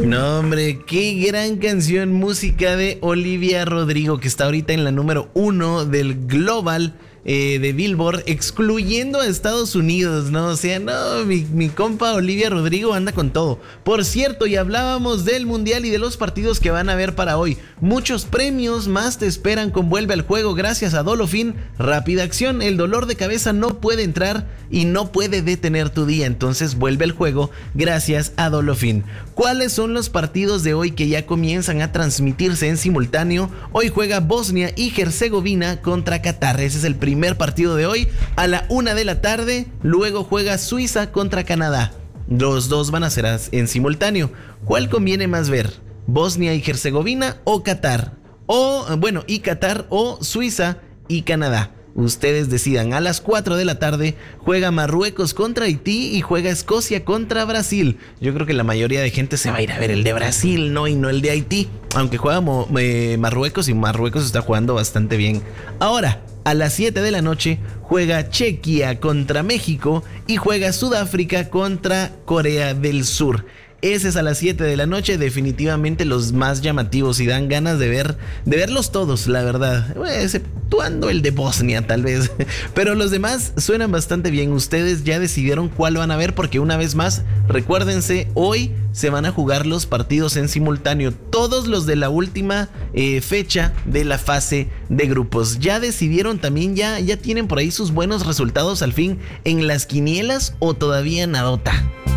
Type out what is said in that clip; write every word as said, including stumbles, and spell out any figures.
No, hombre, qué gran canción, música de Olivia Rodrigo, que está ahorita en la número uno del Global eh, de Billboard, excluyendo a Estados Unidos, ¿no? O sea, no, mi, mi compa Olivia Rodrigo anda con todo. Por cierto, y hablábamos del Mundial y de los partidos que van a haber para hoy. Muchos premios más te esperan con Vuelve al Juego gracias a Dolofin. Rápida acción, el dolor de cabeza no puede entrar y no puede detener tu día, entonces vuelve al juego gracias a Dolofin. ¿Cuáles son los partidos de hoy que ya comienzan a transmitirse en simultáneo? Hoy juega Bosnia y Herzegovina contra Qatar. Ese es el primer partido de hoy a la una de la tarde. Luego juega Suiza contra Canadá. Los dos van a ser en simultáneo. ¿Cuál conviene más ver? ¿Bosnia y Herzegovina o Qatar? O, bueno, y Qatar o Suiza y Canadá. Ustedes decidan. A las cuatro de la tarde juega Marruecos contra Haití y juega Escocia contra Brasil. Yo creo que la mayoría de gente se va a ir a ver el de Brasil, ¿no? Y no el de Haití. Aunque juega Mo- eh, Marruecos y Marruecos está jugando bastante bien. Ahora, a las siete de la noche juega Chequia contra México y juega Sudáfrica contra Corea del Sur. Ese es a las siete de la noche, definitivamente los más llamativos y dan ganas de ver, de verlos todos, la verdad. Exceptuando el de Bosnia, tal vez. Pero los demás suenan bastante bien. Ustedes ya decidieron cuál van a ver, porque una vez más, recuérdense, hoy se van a jugar los partidos en simultáneo. Todos los de la última eh, fecha de la fase de grupos. Ya decidieron también, ya, ya tienen por ahí sus buenos resultados al fin en las quinielas o todavía nadota.